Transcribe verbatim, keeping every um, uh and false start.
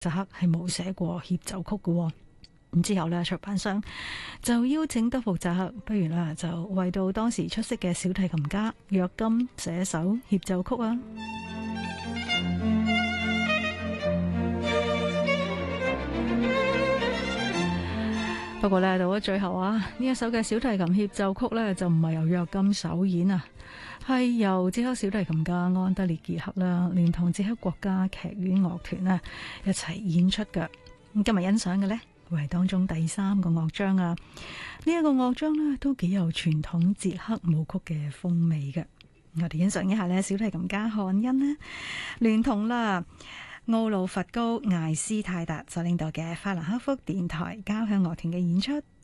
扎克係冇寫過協奏曲嘅。咁之後呢，出版商就邀請德福扎克，不如啦就為到當時出色嘅小提琴家約金寫首協奏曲啊！不過呢，到咗最後啊，呢一首嘅小提琴協奏曲呢，就唔係由約金首演啊，係由捷克小提琴家安德烈傑克啦，連同捷克國家劇院樂團呢一齊演出嘅。咁今日欣賞嘅呢，會係當中第三個樂章啊。呢、這、一個樂章呢，都幾有傳統捷克舞曲嘅風味嘅。我哋欣賞一下呢，小提琴家漢恩呢，聯同啦奧魯弗高艾斯泰達所領導嘅法蘭克福電台交響樂團嘅演出。